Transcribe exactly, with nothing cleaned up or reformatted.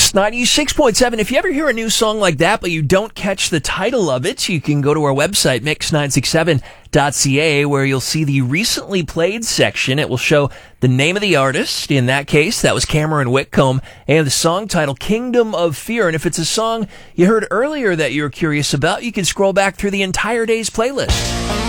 Mix ninety-six point seven. If you ever hear a new song like that, but you don't catch the title of it, you can go to our website, mix nine six seven dot c a, where you'll see the recently played section. It will show the name of the artist. In that case, that was Cameron Whitcomb, and the song title, Kingdom of Fear. And if it's a song you heard earlier that you're curious about, you can scroll back through the entire day's playlist.